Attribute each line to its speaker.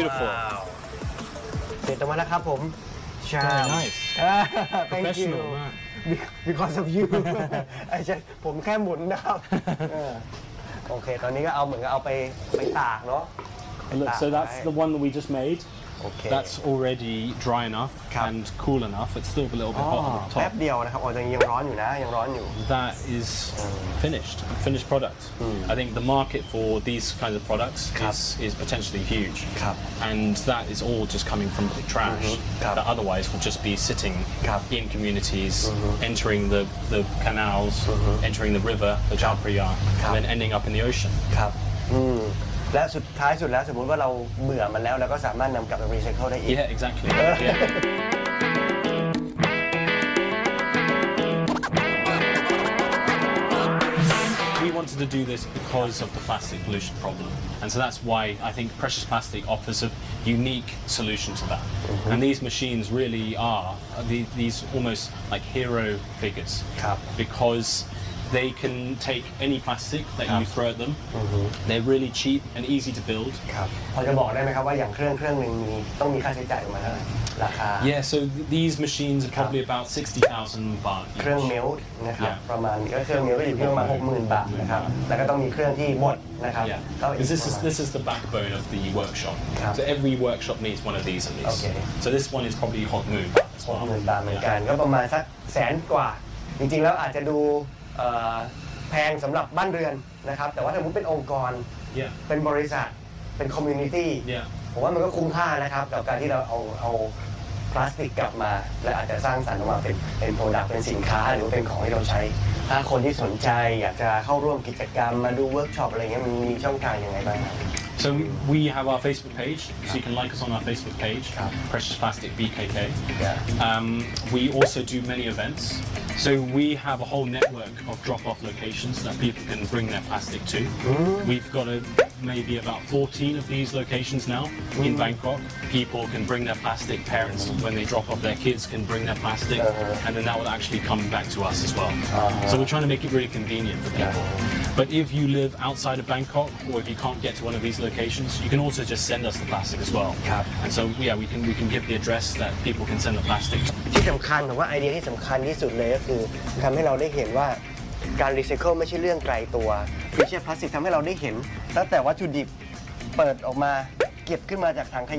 Speaker 1: beautiful.
Speaker 2: เสร็จออกมาแล้วครับผมใช่
Speaker 1: Very nice.
Speaker 2: Thank you because of you ไอ้ใช่ผมแค่หมุนนะครับโอเคตอนนี้ก็เอาเหมือนกับเอาไปตากเนาะ
Speaker 1: Look, so that's the one that we just made.
Speaker 2: Okay.
Speaker 1: That's already dry enough and cool enough. It's still a little bit hot on the
Speaker 2: แป๊บ
Speaker 1: top.
Speaker 2: เดียวนะครับยังร้อนอยู่นะยังร้อนอยู่
Speaker 1: That is finished product. I think the market for these kinds of products is potentially huge. And that is all just coming from trash that otherwise would just be sitting in communities, entering the canals, entering the river, the Chao Phraya, and then ending up in the ocean.
Speaker 2: ครับและสุดท้ายสุดแล้วสมมุติว่าเราเบื่อมันแล้วเราก็สามารถนำกลับไปรีไซเคิลได้อีก
Speaker 1: Yeah, exactly. Yeah. We wanted to do this because of the plastic pollution problem, and so that's why I think Precious Plastic offers a unique solution to that. And these machines really are these almost like hero figures, because they can take any plastic that you throw at them. They're really cheap and easy to build.
Speaker 2: ครับพอจะบอกได้ไหมครับว่าอย่างเครื่องหนึ่งต้องมีค่าใช้จ่ายประมาณเท่าไหร่ราคา
Speaker 1: Yeah, so these machines are probably about 60,000 baht.
Speaker 2: เครื่องมิลต์นะครับประมาณเครื่องมิลต์ก็อยู่ที่ประมาณ 60,000 บาทนะครับแล้วก็ต้องมีเครื่องที่บดนะครับ
Speaker 1: This is the backbone of the workshop. So every workshop needs one of these at least. So this one is probably hot moon.
Speaker 2: 60,000 บาทเหมือนกันก็ประมาณสักแสนกว่าจริงๆแล้วอาจจะดูแพงสำหรับบ้านเรือนนะครับแต่ว่าถ้าเป็นองค์กรเป็นบริษัทเป็นคอมมูนิตี้ผมว่ามันก็คุ้มค่านะครับกับการที่เราเอาพลาสติกกลับมาและอาจจะสร้างสรรค์ออกมาเป็นโปรดักต์เป็นสินค้าหรือเป็นของที่เราใช้ถ้าคนที่สนใจอยากจะเข้าร่วมกิจกรรมมาดูเวิร์กช็อปอะไรเงี้ยมันมีช่องทางยังไงบ้าง
Speaker 1: So we have our Facebook page, so you can like us on our Facebook page, Precious Plastic BKK. We also do many events. So we have a whole network of drop-off locations that people can bring their plastic to. We've got maybe about 14 of these locations now in Bangkok. People can bring their plastic. Parents, when they drop off their kids, can bring their plastic, and then that will actually come back to us as well. So we're trying to make it really convenient for people. But if you live outside of Bangkok, or if you can't get to one of these locations, you can also just send us the plastic as well. And so yeah, we can give the address that people can send the plastic.
Speaker 2: ที่สำคัญผมว่าไอเดียที่สำคัญที่สุดเลยก็คือทำให้เราได้เห็นว่าการรีไซเคิลไม่ใช่เรื่องไกลตัวฟิชเชอร์พลาสติกทำให้เราได้เห็นตั้งแต่วัตถุดิบเปิดออกมาเก็บขึ้นมาจากถังขยะ